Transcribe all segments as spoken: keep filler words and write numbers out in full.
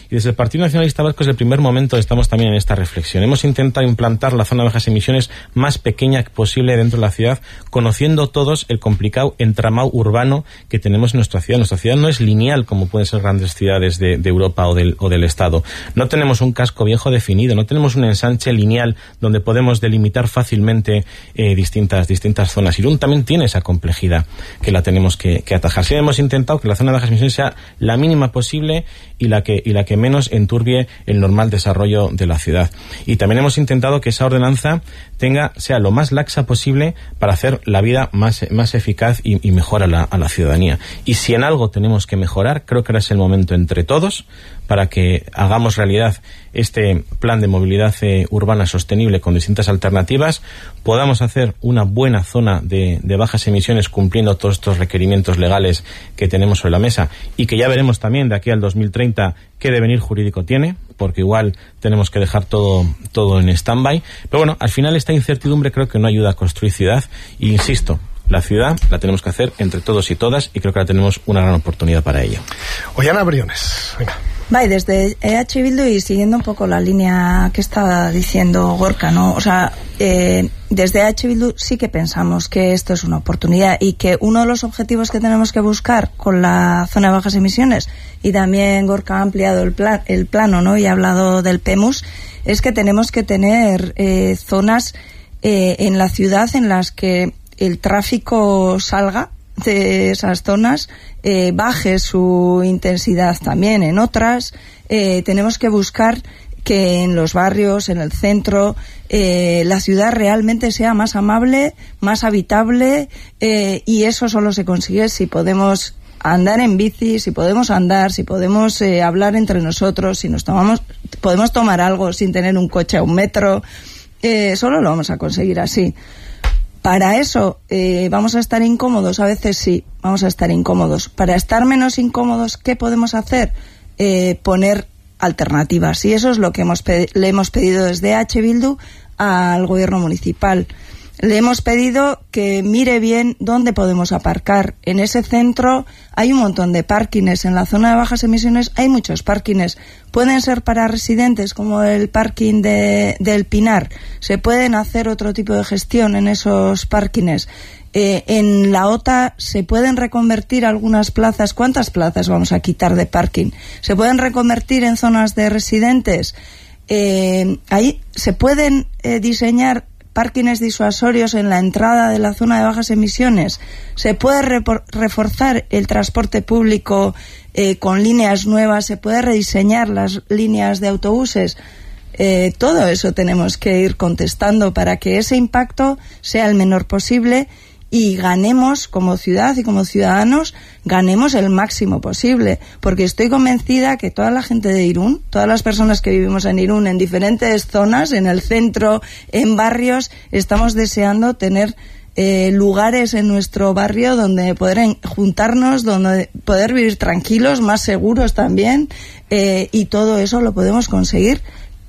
Y desde el Partido Nacionalista Vasco, desde el primer momento, estamos también en esta reflexión. Hemos intentado implantar la zona de bajas emisiones más pequeña posible dentro de la ciudad, conociendo todos el complicado entramado urbano que tenemos en nuestra ciudad. Nuestra ciudad no es lineal como pueden ser grandes ciudades de, de Europa o del, o del Estado. No tenemos un casco viejo definido, no tenemos un ensanche lineal donde podemos delimitar fácilmente eh, distintas, distintas zonas. Irún también tiene esa complejidad que la tenemos que, que atajar. Sí, hemos intentado que la zona de bajas emisiones sea la mínima posible y la que, y la que menos enturbie el normal desarrollo de la ciudad. Y también hemos intentado que esa ordenanza tenga, sea lo más laxa posible para hacer la vida más, más eficaz y, y mejor a la, a la ciudadanía. Y si en algo tenemos que mejorar, creo que ahora es el momento entre todos para que hagamos realidad este plan de movilidad eh, urbana sostenible con distintas alternativas, podamos hacer una buena zona de, de bajas emisiones cumpliendo todos estos requerimientos legales que tenemos sobre la mesa y que ya veremos también de aquí al dos mil treinta qué devenir jurídico tiene, porque igual tenemos que dejar todo, todo en stand-by. Pero bueno, al final esta incertidumbre creo que no ayuda a construir ciudad y insisto, la ciudad la tenemos que hacer entre todos y todas y creo que ahora tenemos una gran oportunidad para ello. Ollana Briones, venga. Vale, desde E H Bildu y siguiendo un poco la línea que estaba diciendo Gorka, ¿no? O sea, eh, desde E H Bildu sí que pensamos que esto es una oportunidad y que uno de los objetivos que tenemos que buscar con la zona de bajas emisiones, y también Gorka ha ampliado el, plan, el plano, ¿no? Y ha hablado del P E M U S, es que tenemos que tener eh, zonas eh, en la ciudad en las que el tráfico salga de esas zonas, eh, baje su intensidad también en otras. Eh, tenemos que buscar que en los barrios, en el centro, eh, la ciudad realmente sea más amable, más habitable, eh, y eso solo se consigue si podemos andar en bici, si podemos andar, si podemos eh, hablar entre nosotros, si nos tomamos, podemos tomar algo sin tener un coche a un metro, eh, solo lo vamos a conseguir así. Para eso, eh, ¿vamos a estar incómodos? A veces sí, vamos a estar incómodos. Para estar menos incómodos, ¿qué podemos hacer? Eh, poner alternativas. Y eso es lo que hemos pedi- le hemos pedido desde H. Bildu al gobierno municipal. Le hemos pedido que mire bien dónde podemos aparcar. En ese centro hay un montón de parkings. En la zona de bajas emisiones hay muchos parkings. Pueden ser para residentes, como el parking de, del Pinar. Se pueden hacer otro tipo de gestión en esos parkings. Eh, en la O T A se pueden reconvertir algunas plazas. ¿Cuántas plazas vamos a quitar de parking? ¿Se pueden reconvertir en zonas de residentes? Eh, ahí se pueden eh, diseñar parkings disuasorios en la entrada de la zona de bajas emisiones. Se puede repor- reforzar el transporte público eh, con líneas nuevas. Se puede rediseñar las líneas de autobuses. Eh, todo eso tenemos que ir contestando para que ese impacto sea el menor posible y ganemos como ciudad y como ciudadanos, ganemos el máximo posible, porque estoy convencida que toda la gente de Irún, todas las personas que vivimos en Irún, en diferentes zonas, en el centro, en barrios, estamos deseando tener eh, lugares en nuestro barrio donde poder en, juntarnos, donde poder vivir tranquilos, más seguros también, eh, y todo eso lo podemos conseguir,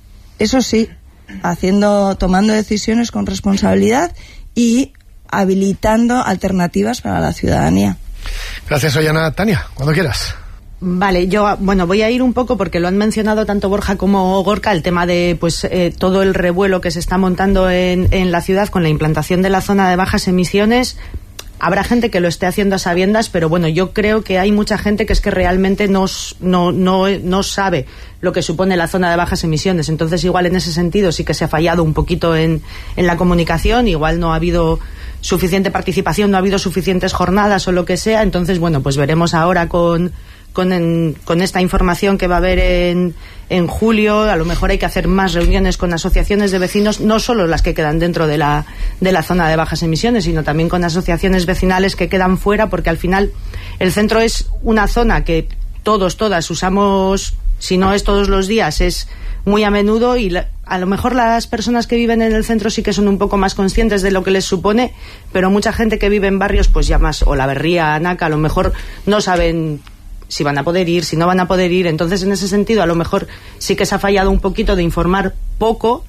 eso sí, haciendo, tomando decisiones con responsabilidad y habilitando alternativas para la ciudadanía. Gracias, Ollana. Tania, cuando quieras. Vale, yo, bueno, voy a ir un poco porque lo han mencionado tanto Borja como Gorka, el tema de, pues, eh, todo el revuelo que se está montando en, en la ciudad con la implantación de la zona de bajas emisiones. Habrá gente que lo esté haciendo a sabiendas, pero bueno, yo creo que hay mucha gente que es que realmente no, no, no, no sabe lo que supone la zona de bajas emisiones. Entonces, igual en ese sentido sí que se ha fallado un poquito en, en la comunicación, igual no ha habido suficiente participación, no ha habido suficientes jornadas o lo que sea. Entonces, bueno, pues veremos ahora con, con, en, con esta información que va a haber en, en julio. A lo mejor hay que hacer más reuniones con asociaciones de vecinos, no solo las que quedan dentro de la, de la zona de bajas emisiones, sino también con asociaciones vecinales que quedan fuera, porque al final el centro es una zona que todos, todas usamos, si no es todos los días, es muy a menudo, y la, a lo mejor las personas que viven en el centro sí que son un poco más conscientes de lo que les supone, pero mucha gente que vive en barrios, pues ya más Olaberría, Anaca, a lo mejor no saben si van a poder ir, si no van a poder ir. Entonces, en ese sentido, a lo mejor sí que se ha fallado un poquito de informar poco,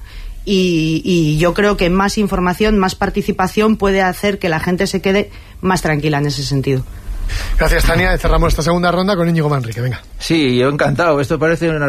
y, y yo creo que más información, más participación puede hacer que la gente se quede más tranquila en ese sentido. Gracias, Tania. Cerramos esta segunda ronda con Íñigo Manrique. Venga. Sí, yo encantado. Esto parece una